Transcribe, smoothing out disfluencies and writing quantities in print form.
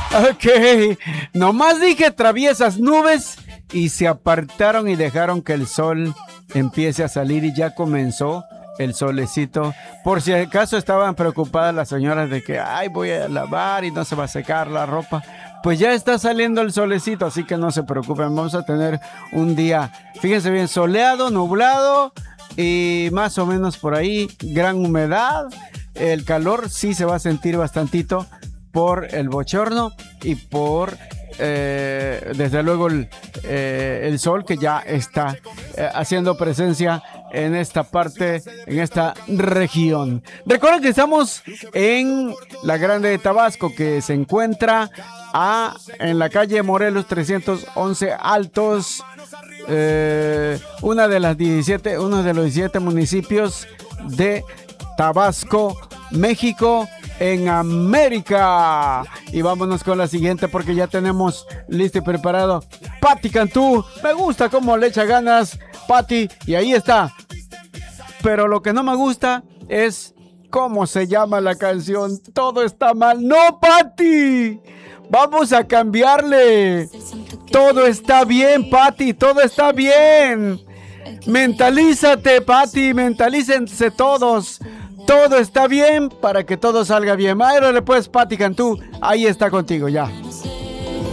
Ok, nomás dije traviesas nubes y se apartaron y dejaron que el sol empiece a salir y ya comenzó el solecito. Por si acaso estaban preocupadas las señoras de que, ay, voy a lavar y no se va a secar la ropa. Pues ya está saliendo el solecito, así que no se preocupen. Vamos a tener un día, fíjense bien, soleado, nublado y más o menos por ahí, gran humedad. El calor sí se va a sentir bastantito por el bochorno y por desde luego el sol que ya está haciendo presencia en esta parte, en esta región. Recuerden que estamos en la Grande de Tabasco, que se encuentra en la calle Morelos 311 Altos, uno de los 17 municipios de Tabasco, México, en América. Y vámonos con la siguiente porque ya tenemos listo y preparado Patti Cantú. Me gusta cómo le echa ganas Patti, y ahí está. Pero lo que no me gusta es cómo se llama la canción. Todo está mal. ¡No, Patti! Vamos a cambiarle. Todo está bien, Patti. Todo está bien. Mentalízate, Patti. Mentalícense todos. Todo está bien para que todo salga bien. Árale pues, Patti Cantú. Ahí está contigo ya.